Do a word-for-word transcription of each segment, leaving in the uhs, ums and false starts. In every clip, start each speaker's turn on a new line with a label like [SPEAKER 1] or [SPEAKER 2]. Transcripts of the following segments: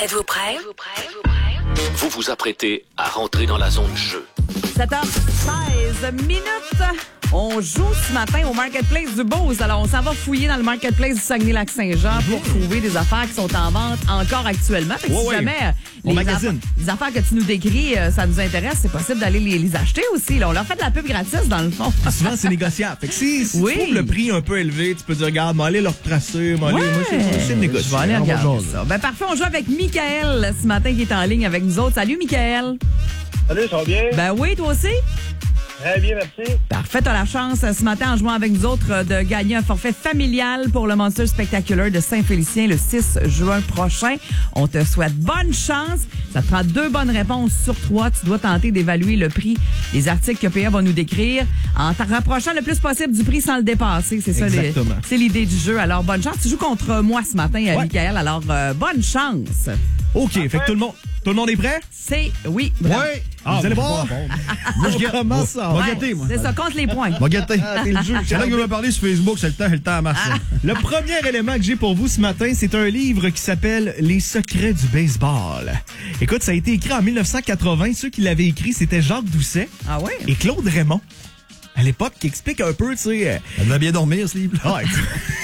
[SPEAKER 1] Êtes-vous prêts?
[SPEAKER 2] Vous vous apprêtez à rentrer dans la zone jeu.
[SPEAKER 3] sept heures seize minutes. On joue ce matin au Marketplace du Beauce. Alors, on s'en va fouiller dans le Marketplace du Saguenay-Lac-Saint-Jean pour trouver des affaires qui sont en vente encore actuellement. Fait que
[SPEAKER 4] Ouais,
[SPEAKER 3] si
[SPEAKER 4] ouais.
[SPEAKER 3] jamais euh,
[SPEAKER 4] On
[SPEAKER 3] les,
[SPEAKER 4] magasine.
[SPEAKER 3] affaires, les affaires que tu nous décris, euh, ça nous intéresse, c'est possible d'aller les, les acheter aussi. Là. On leur fait de la pub gratis, dans le fond.
[SPEAKER 4] Souvent, c'est négociable. Fait que si, si
[SPEAKER 3] Oui.
[SPEAKER 4] tu trouves le prix un peu élevé, tu peux dire, regarde, moi, aller leur tracer, moi, aller, moi, c'est, c'est négociable.
[SPEAKER 3] Je vais aller
[SPEAKER 4] On va
[SPEAKER 3] regarder
[SPEAKER 4] jaser.
[SPEAKER 3] ça. Ben, parfait, on joue avec Michael ce matin qui est en ligne avec nous autres. Salut, Michael.
[SPEAKER 5] Salut, ça va bien?
[SPEAKER 3] Ben oui, toi aussi?
[SPEAKER 5] Très bien, merci.
[SPEAKER 3] Parfait, t'as la chance ce matin en jouant avec nous autres de gagner un forfait familial pour le Monster Spectacular de Saint-Félicien le six juin prochain. On te souhaite bonne chance. Ça te prend deux bonnes réponses sur trois. Tu dois tenter d'évaluer le prix des articles que P A va nous décrire en te rapprochant le plus possible du prix sans le dépasser. C'est ça, les-
[SPEAKER 4] Exactement.
[SPEAKER 3] c'est l'idée du jeu. Alors, bonne chance. Tu joues contre moi ce matin,
[SPEAKER 4] Ouais.
[SPEAKER 3] Michael. Alors, euh, bonne chance.
[SPEAKER 4] OK, fait que tout le monde, tout le monde est prêt?
[SPEAKER 3] C'est, oui. bravo.
[SPEAKER 4] Oui. Vous allez voir. Moi, je commence ça.
[SPEAKER 3] Ouais, c'est ça, compte les points.
[SPEAKER 6] Va gâter.
[SPEAKER 4] Ah, t'es le juge.
[SPEAKER 6] C'est là que vous me parler sur Facebook, c'est le temps, c'est le temps à marcher.
[SPEAKER 4] Le premier élément que j'ai pour vous ce matin, c'est un livre qui s'appelle Les secrets du baseball. Écoute, ça a été écrit en dix-neuf cent quatre-vingts. Ceux qui l'avaient écrit, c'était Jacques Doucet
[SPEAKER 3] Ah oui?
[SPEAKER 4] et Claude Raymond. À l'époque, qui explique un peu, tu sais... euh,
[SPEAKER 6] Elle devait bien dormir, ce livre-là.
[SPEAKER 4] ouais,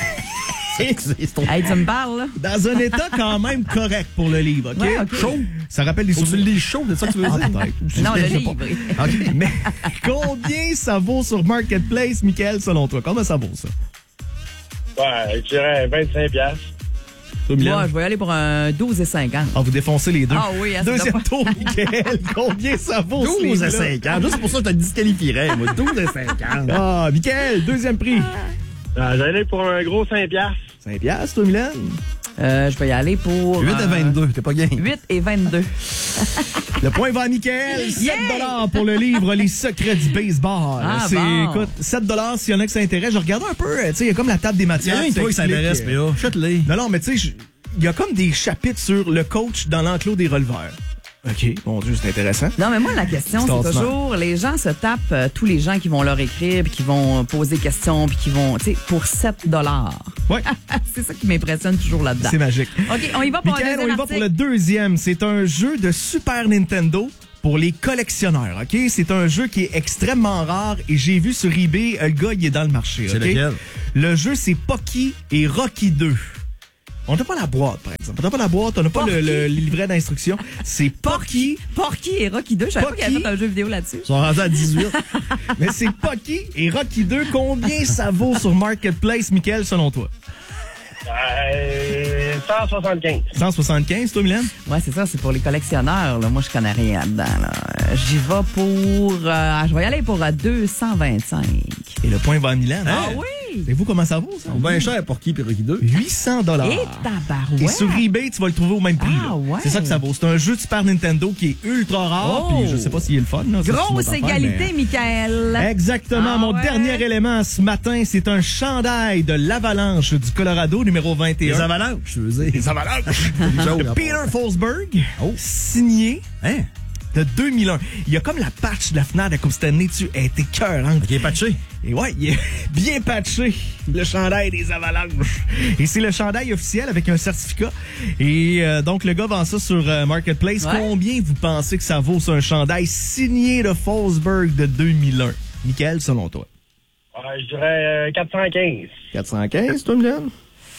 [SPEAKER 6] C'est ton-
[SPEAKER 3] Hey, tu me parles, là?
[SPEAKER 4] dans un état quand même correct pour le livre, OK?
[SPEAKER 3] Ouais, OK.
[SPEAKER 4] Chaud. Ça rappelle des
[SPEAKER 6] Faut que tu le
[SPEAKER 4] souvenirs.
[SPEAKER 6] lises chaud, c'est ça que tu veux
[SPEAKER 4] Ah,
[SPEAKER 6] dire?
[SPEAKER 4] peut-être.
[SPEAKER 3] Non, le
[SPEAKER 6] Je sais
[SPEAKER 3] livre.
[SPEAKER 6] pas. OK.
[SPEAKER 4] Mais combien ça vaut sur Marketplace, Michael, selon toi? Comment ça vaut, ça?
[SPEAKER 5] Ouais, je dirais vingt-cinq piastres.
[SPEAKER 4] Toi, Mylène?
[SPEAKER 3] Moi, je vais y aller pour un douze et cinquante.
[SPEAKER 4] Ah, vous défoncez les deux.
[SPEAKER 3] Ah oui, hein, ça
[SPEAKER 4] Deuxième
[SPEAKER 3] doit pas-
[SPEAKER 4] tour, Michael. Combien ça vaut, ce
[SPEAKER 6] douze à
[SPEAKER 4] livre-là?
[SPEAKER 6] cinquante. Juste pour ça, je te disqualifierais, moi. douze à cinquante.
[SPEAKER 4] Ah, Michael, deuxième prix.
[SPEAKER 5] Euh, J'allais pour un gros cinq piastres.
[SPEAKER 4] cinq piastres, toi, Mylène?
[SPEAKER 3] Euh, je vais y aller pour...
[SPEAKER 6] huit à
[SPEAKER 3] euh,
[SPEAKER 6] vingt-deux, t'es pas gain.
[SPEAKER 3] huit et vingt-deux.
[SPEAKER 4] Le point va à Michael. sept
[SPEAKER 3] Yeah!
[SPEAKER 4] dollars pour le livre Les secrets du baseball.
[SPEAKER 3] Ah,
[SPEAKER 4] c'est,
[SPEAKER 3] bon.
[SPEAKER 4] écoute, sept dollars s'il y en a qui s'intéressent. Je regardais un peu, tu sais, il y a comme la table des
[SPEAKER 6] Il y
[SPEAKER 4] matières.
[SPEAKER 6] en a un, toi, qui s'intéresse,
[SPEAKER 4] mais
[SPEAKER 6] P A. Chute-les.
[SPEAKER 4] Non, non, mais tu sais, je- il y a comme des chapitres sur le coach dans l'enclos des releveurs. OK, mon Dieu, c'est intéressant.
[SPEAKER 3] Non, mais moi, la question,
[SPEAKER 4] C'est
[SPEAKER 3] c'est
[SPEAKER 4] ordinaire.
[SPEAKER 3] toujours, les gens se tapent euh, tous les gens qui vont leur écrire, puis qui vont poser des questions, puis qui vont, tu sais, pour sept dollars.
[SPEAKER 4] Ouais,
[SPEAKER 3] C'est ça qui m'impressionne toujours là-dedans.
[SPEAKER 4] c'est magique.
[SPEAKER 3] OK, on y va pour un
[SPEAKER 4] Michael, on
[SPEAKER 3] deuxième
[SPEAKER 4] y va
[SPEAKER 3] article.
[SPEAKER 4] pour le deuxième. C'est un jeu de Super Nintendo pour les collectionneurs, OK? C'est un jeu qui est extrêmement rare et j'ai vu sur eBay, euh, le gars, il est dans le marché,
[SPEAKER 6] C'est
[SPEAKER 4] OK?
[SPEAKER 6] lequel?
[SPEAKER 4] Le jeu, c'est Pocky et Rocky deux. On n'a pas la boîte, par exemple. On n'a pas la boîte, on n'a pas le,
[SPEAKER 3] Porky.
[SPEAKER 4] le livret d'instruction. C'est Pocky,
[SPEAKER 3] Porky et Rocky deux. Je savais pas qu'il y avait
[SPEAKER 4] Porky.
[SPEAKER 3] fait un jeu vidéo là-dessus.
[SPEAKER 6] Ils sont rendus à dix-huit.
[SPEAKER 4] mais c'est Pocky et Rocky deux. Combien ça vaut sur Marketplace, Michael, selon toi?
[SPEAKER 5] Euh, cent soixante-quinze.
[SPEAKER 4] cent soixante-quinze, toi, Mylène?
[SPEAKER 3] Ouais, c'est ça, c'est pour les collectionneurs. Là. Moi, je connais rien là-dedans. Là. Euh, J'y vais pour... euh, je vais y aller pour euh, deux cent vingt-cinq.
[SPEAKER 4] Et le point va à Mylène.
[SPEAKER 3] Ah oui?
[SPEAKER 4] Savez-vous comment ça vaut, ça?
[SPEAKER 6] Bien cher pour qui, puis Rocky deux?
[SPEAKER 4] huit cents dollars.
[SPEAKER 3] Et tabarouette!
[SPEAKER 4] Et sur eBay, tu vas le trouver au même prix.
[SPEAKER 3] Ah,
[SPEAKER 4] là.
[SPEAKER 3] ouais.
[SPEAKER 4] C'est ça que ça vaut. C'est un jeu de Super Nintendo qui est ultra rare.
[SPEAKER 3] Oh.
[SPEAKER 4] Puis je sais pas s'il est le fun. Là. Ça, c'est une
[SPEAKER 3] Grosse
[SPEAKER 4] autre affaire,
[SPEAKER 3] égalité, Michael.
[SPEAKER 4] mais- Exactement.
[SPEAKER 3] Ah,
[SPEAKER 4] Mon
[SPEAKER 3] ouais.
[SPEAKER 4] dernier élément ce matin, c'est un chandail de l'Avalanche du Colorado, numéro vingt et un.
[SPEAKER 6] Les avalanches, je veux dire.
[SPEAKER 4] Les Avalanches.
[SPEAKER 6] Les choses,
[SPEAKER 4] de
[SPEAKER 6] à
[SPEAKER 4] Peter
[SPEAKER 6] part.
[SPEAKER 4] Forsberg,
[SPEAKER 6] Oh.
[SPEAKER 4] signé
[SPEAKER 6] Hein?
[SPEAKER 4] de deux mille un. Il y a comme la patch de la finale de la Coupe Stanley dessus. Elle est écœurante.
[SPEAKER 6] Ok, patché.
[SPEAKER 4] Et ouais, il est bien patché, le chandail des Avalanches. Et c'est le chandail officiel avec un certificat. Et euh, donc, le gars vend ça sur euh, Marketplace.
[SPEAKER 3] Ouais.
[SPEAKER 4] Combien vous pensez que ça vaut sur un chandail signé de Forsberg de deux mille un? Michael, selon toi?
[SPEAKER 5] Ouais, je dirais euh, quatre cent quinze.
[SPEAKER 4] quatre cent quinze, toi, Mylène?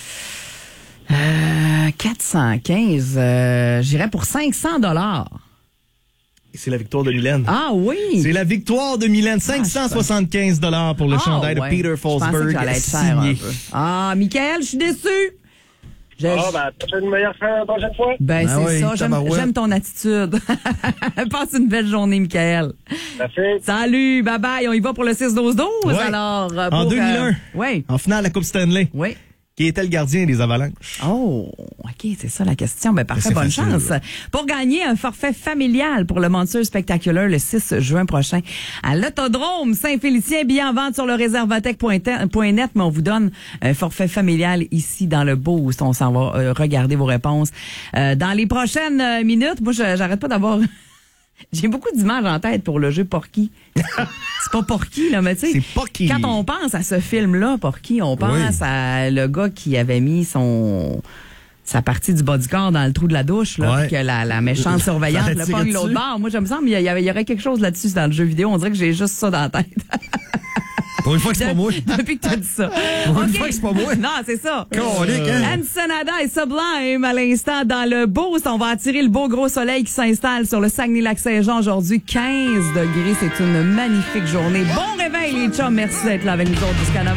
[SPEAKER 3] Euh, quatre cent quinze, euh, j'irais pour cinq cents dollars.
[SPEAKER 4] Et c'est la victoire de Mylène.
[SPEAKER 3] Ah oui!
[SPEAKER 4] C'est la victoire de Mylène. cinq cent soixante-quinze dollars pour le
[SPEAKER 3] Ah,
[SPEAKER 4] chandail
[SPEAKER 3] ouais.
[SPEAKER 4] de Peter
[SPEAKER 3] Je pensais que
[SPEAKER 4] Forsberg
[SPEAKER 3] j'allais être cher un
[SPEAKER 4] signé.
[SPEAKER 3] peu. Ah, Michael, je suis déçu. Je-
[SPEAKER 5] Ah, ben, peut-être une meilleure fin la prochaine fois.
[SPEAKER 3] Ben,
[SPEAKER 6] Ah
[SPEAKER 3] c'est
[SPEAKER 6] oui,
[SPEAKER 3] ça. J'aime,
[SPEAKER 6] tabarouette.
[SPEAKER 3] j'aime ton attitude. Passe une belle journée, Michael.
[SPEAKER 5] Merci.
[SPEAKER 3] Salut, bye bye. On y va pour le six douze douze.
[SPEAKER 4] Ouais.
[SPEAKER 3] Alors, euh,
[SPEAKER 4] En
[SPEAKER 3] pour,
[SPEAKER 4] deux mille un.
[SPEAKER 3] euh, oui.
[SPEAKER 4] En finale de la Coupe Stanley.
[SPEAKER 3] Oui.
[SPEAKER 4] Qui était le gardien des Avalanches?
[SPEAKER 3] Oh, OK, c'est ça la question. Ben, parfait,
[SPEAKER 4] C'est
[SPEAKER 3] bonne
[SPEAKER 4] facile,
[SPEAKER 3] chance.
[SPEAKER 4] là.
[SPEAKER 3] Pour gagner un forfait familial pour le Monster Spectacular le six juin prochain à l'Autodrome Saint-Félicien, billets en vente sur le réservatec point net, mais on vous donne un forfait familial ici dans le Boost. On s'en va euh, regarder vos réponses. Euh, dans les prochaines euh, minutes, moi, je- j'arrête pas d'avoir... J'ai beaucoup d'images en tête pour le jeu Porky. C'est pas Porky, là, mais tu sais.
[SPEAKER 4] C'est Porky.
[SPEAKER 3] Quand on pense à ce film-là, Porky, on pense
[SPEAKER 6] Oui.
[SPEAKER 3] à le gars qui avait mis son... sa partie du bas du corps dans le trou de la douche, là,
[SPEAKER 6] Ouais.
[SPEAKER 3] puis que la, la méchante surveillante
[SPEAKER 6] Ça
[SPEAKER 3] le
[SPEAKER 6] l'a tiré
[SPEAKER 3] pogne l'autre
[SPEAKER 6] dessus.
[SPEAKER 3] bord. Moi, je me semble qu'il y, avait- il y aurait quelque chose là-dessus dans le jeu vidéo. On dirait que j'ai juste ça dans la tête.
[SPEAKER 6] Pour une fois que c'est pas moi.
[SPEAKER 3] Depuis que tu as dit ça.
[SPEAKER 6] Pour une
[SPEAKER 3] OK.
[SPEAKER 6] fois que c'est pas moi.
[SPEAKER 3] Non, c'est ça.
[SPEAKER 6] Colique, hein?
[SPEAKER 3] Ensenada et Sublime à l'instant dans le Beauce. On va attirer le beau gros soleil qui s'installe sur le Saguenay-Lac-Saint-Jean aujourd'hui. quinze degrés. C'est une magnifique journée. Bon réveil, les chums. Merci d'être là avec nous autres jusqu'à neuf heures.